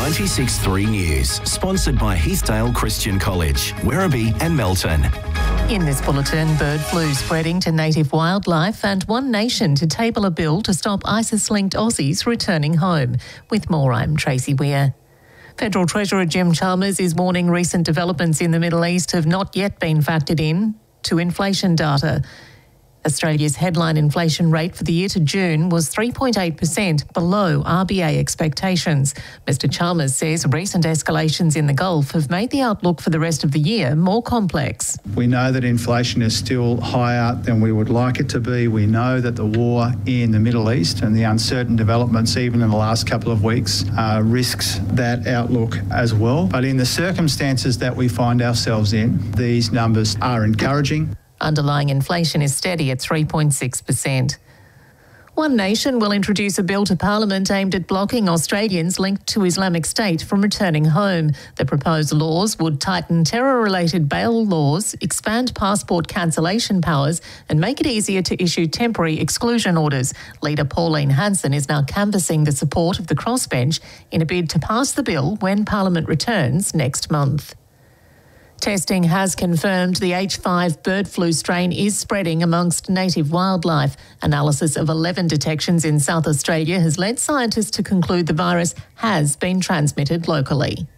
96.3 News, sponsored by Heathdale Christian College, Werribee and Melton. In this bulletin, bird flu spreading to native wildlife and One Nation to table a bill to stop ISIS-linked Aussies returning home. With more, I'm Tracy Weir. Federal Treasurer Jim Chalmers is warning recent developments in the Middle East have not yet been factored in to inflation data. Australia's headline inflation rate for the year to June was 3.8%, below RBA expectations. Mr Chalmers says recent escalations in the Gulf have made the outlook for the rest of the year more complex. We know that inflation is still higher than we would like it to be. We know that the war in the Middle East and the uncertain developments even in the last couple of weeks risks that outlook as well. But in the circumstances that we find ourselves in, these numbers are encouraging. Underlying inflation is steady at 3.6%. One Nation will introduce a bill to Parliament aimed at blocking Australians linked to Islamic State from returning home. The proposed laws would tighten terror-related bail laws, expand passport cancellation powers and make it easier to issue temporary exclusion orders. Leader Pauline Hanson is now canvassing the support of the crossbench in a bid to pass the bill when Parliament returns next month. Testing has confirmed the H5 bird flu strain is spreading amongst native wildlife. Analysis of 11 detections in South Australia has led scientists to conclude the virus has been transmitted locally.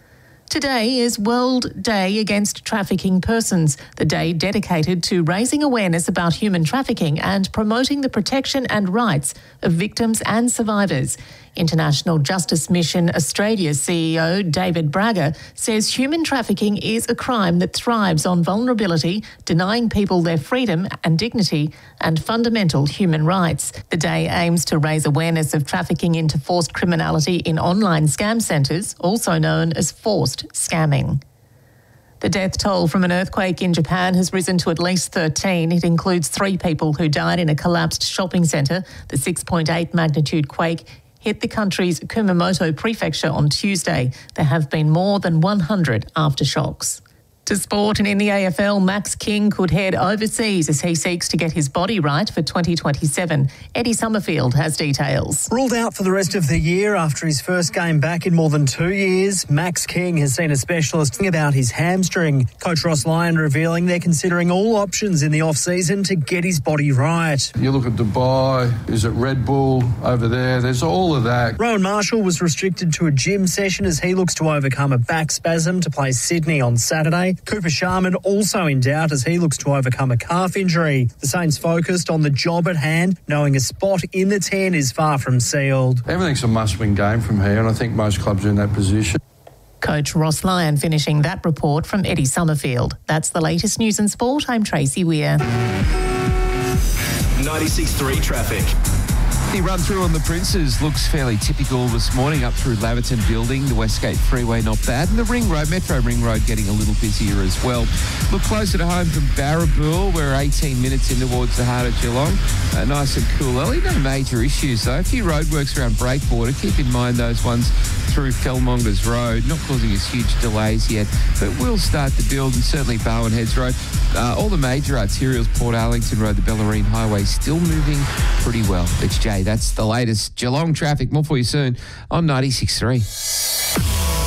Today is World Day Against Trafficking Persons, the day dedicated to raising awareness about human trafficking and promoting the protection and rights of victims and survivors. International Justice Mission Australia's CEO David Braga says human trafficking is a crime that thrives on vulnerability, denying people their freedom and dignity and fundamental human rights. The day aims to raise awareness of trafficking into forced criminality in online scam centres, also known as forced scamming. The death toll from an earthquake in Japan has risen to at least 13. It includes 3 people who died in a collapsed shopping centre. The 6.8 magnitude quake hit the country's Kumamoto prefecture on Tuesday. There have been more than 100 aftershocks. To sport, and in the AFL, Max King could head overseas as he seeks to get his body right for 2027. Eddie Summerfield has details. Ruled out for the rest of the year after his first game back in more than 2 years, Max King has seen a specialist about his hamstring. Coach Ross Lyon revealing they're considering all options in the off-season to get his body right. You look at Dubai, is it Red Bull over there? There's all of that. Rowan Marshall was restricted to a gym session as he looks to overcome a back spasm to play Sydney on Saturday. Cooper Sharman also in doubt as he looks to overcome a calf injury. The Saints focused on the job at hand, knowing a spot in the 10 is far from sealed. Everything's a must-win game from here, and I think most clubs are in that position. Coach Ross Lyon finishing that report from Eddie Summerfield. That's the latest news and sport. I'm Tracy Weir. 96.3 traffic. The run through on the Princes looks fairly typical this morning up through Laverton Building, the Westgate Freeway not bad, and the Ring Road, Metro Ring Road getting a little busier as well. Look closer to home from Barrabool, we're 18 minutes in towards the heart of Geelong. Nice and cool early, no major issues though. A few roadworks around Breakwater, keep in mind those ones through Fellmongers Road, not causing us huge delays yet, but will start to build, and certainly Barwon Heads Road. All the major arterials, Port Arlington Road, the Bellarine Highway, still moving pretty well. It's Jay. That's the latest Geelong traffic. More for you soon on 96.3.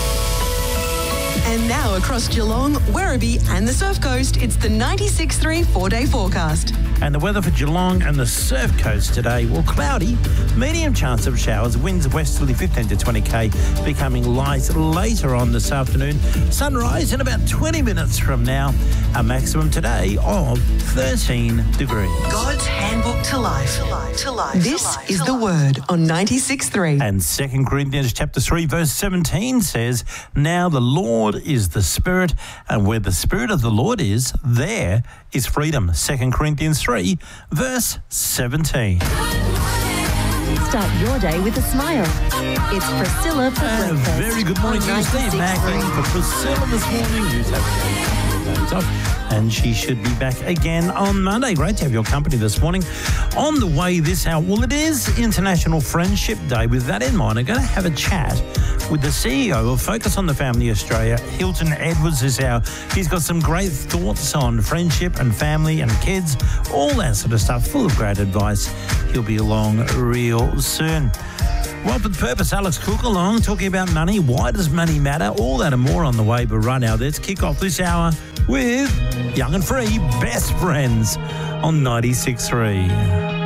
And now across Geelong, Werribee and the Surf Coast, it's the 96.3 4-day forecast. And the weather for Geelong and the Surf Coast today, well, cloudy, medium chance of showers, winds westerly 15 to 20k, becoming light later on this afternoon. Sunrise in about 20 minutes from now. A maximum today of 13 degrees. God's handbook to life. This is the word on 96.3. And 2 Corinthians chapter 3 verse 17 says, now the Lord is the Spirit, and where the Spirit of the Lord is, there is freedom. 2 Corinthians 3 verse 17. Start your day with a smile. It's Priscilla for breakfast. Very good morning to you, Steve Macklin for Priscilla this morning. Who's having a couple of days off, and she should be back again on Monday. Great to have your company this morning. On the way this hour, well, it is International Friendship Day. With that in mind, I'm going to have a chat with the CEO of Focus on the Family Australia, Hilton Edwards, this hour. He's got some great thoughts on friendship and family and kids, all that sort of stuff, full of great advice. He'll be along real soon. Well, for the purpose, Alex Cook along, talking about money. Why does money matter? All that and more on the way, but right now, let's kick off this hour with Young and Free, Best Friends on 96.3.